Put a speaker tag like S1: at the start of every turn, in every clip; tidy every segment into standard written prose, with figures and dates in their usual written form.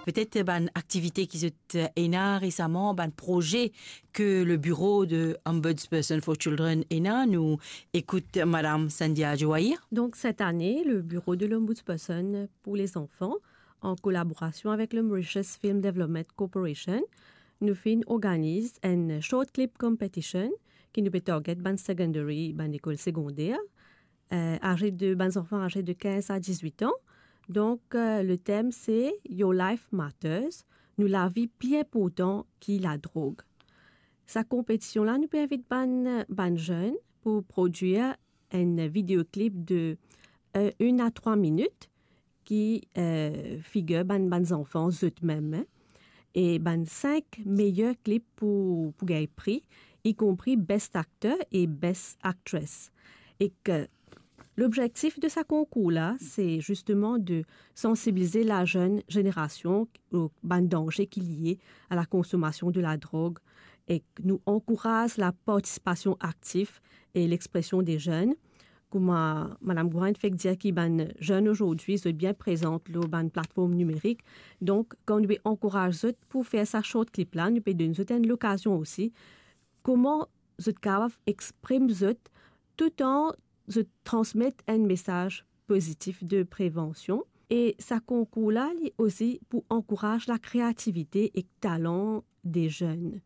S1: peut-être ban activité qui est ENA récemment, ban projet que le bureau de Ombudsperson for Children ENA nous écoute Madame Sandia Jouair.
S2: Donc cette année, le bureau de l'Ombudsperson pour les enfants, en collaboration avec le Mauritius Film Development Corporation, nous organise une short clip competition qui nous peut target ban secondary, ban école secondaire, ban enfants âgés de 15 à 18 ans. Donc, le thème, c'est « Your life matters », nous la vie plus importante qui la drogue. Sa compétition-là nous peut inviter ban jeunes pour produire un vidéoclip de 1 à 3 minutes qui figure ban enfants eux-mêmes. Hein, et 5 meilleurs clips pour gagner prix, y compris Best Actor et Best Actress. Et que l'objectif de ce concours-là, c'est justement de sensibiliser la jeune génération au danger qui est lié à la consommation de la drogue et nous encourage la participation active et l'expression des jeunes. Comme Mme Gourain fait dire que les jeunes aujourd'hui sont bien présents sur la plateforme numérique. Donc, quand nous encourageons pour faire sa short clip-là, nous pouvons donner l'occasion aussi comment nous pouvons exprimer tout en transmettre un message positif de prévention. Et ça concours-là aussi pour encourager la créativité et le talent des jeunes.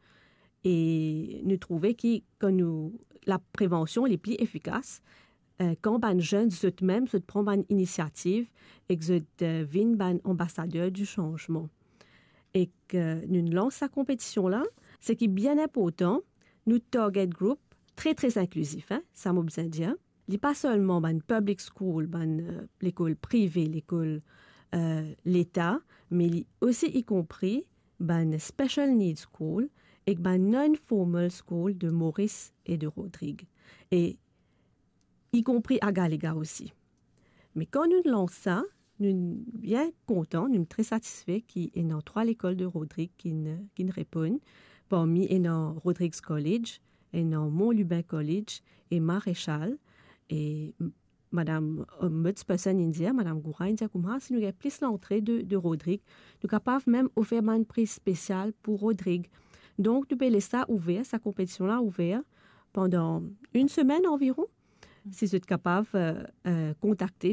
S2: Et nous trouvons que la prévention est plus efficace quand les jeunes eux-mêmes prennent une initiative et que deviennent ambassadeurs du changement. Et que nous lançons cette compétition-là, ce qui est bien important, nous target group très, très inclusif, hein, ça m'a besoin de dire. Il n'est pas seulement public school, l'école privée, l'école l'État, mais aussi y compris special needs school et non-formal school de Maurice et de Rodrigue. Et y compris à Galega aussi. Mais quand nous lançons ça, nous sommes bien contents, nous sommes très satisfaits qu'il y ait 3 écoles de Rodrigue qui nous répondent. Parmi il y a Rodrigues College, il y a Mont-Lubin College et Maréchal. Et Madame Ombudsperson India, Madame Gourain India, si nous avons plus l'entrée de Rodrigue, nous sommes capables même d'offrir un prix spécial pour Rodrigue. Donc, nous pouvons laisser ça ouvert, sa compétition-là ouverte pendant 1 semaine environ. Si vous êtes capable de contacter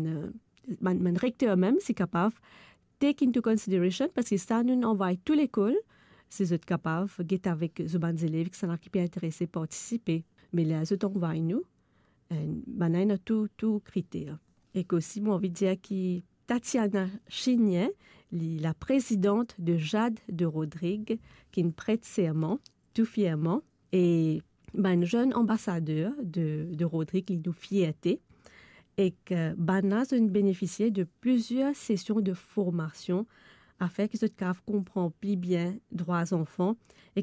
S2: le recteur même, si capable take into consideration, parce que ça nous envoie toute l'école, si vous êtes capable de get avec les élèves qui sont intéressés à participer. Mais là, vous envoie nous, on a tout critère. Et qu'aussi, moi, envie de dire que Tatiana Chignet, la présidente de Jade de Rodrigue, qui nous prête serment, tout fièrement, et jeune ambassadeur de Rodrigue, qui nous fierté, et que Bana a bénéficié de plusieurs sessions de formation afin que ce CAF comprend plus bien droits enfants et